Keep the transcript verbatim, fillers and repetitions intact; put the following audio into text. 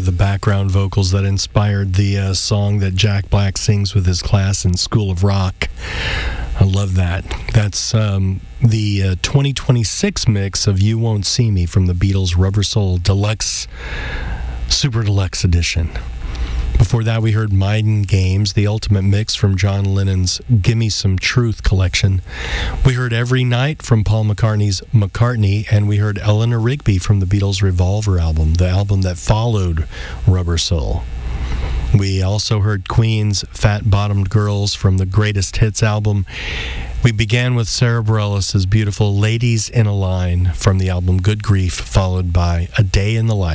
the background vocals that inspired the uh, song that Jack Black sings with his class in School of Rock. I love that. That's um, the uh, twenty twenty-six mix of You Won't See Me from the Beatles' Rubber Soul Deluxe, Super Deluxe Edition. Before that, we heard Mind Games, the ultimate mix from John Lennon's Gimme Some Truth collection. We heard Every Night from Paul McCartney's McCartney, and we heard Eleanor Rigby from the Beatles' Revolver album, the album that followed Rubber Soul. We also heard Queen's Fat Bottomed Girls from the Greatest Hits album. We began with Sarah Bareilles' beautiful Ladies in a Line from the album Good Grief, followed by A Day in the Life.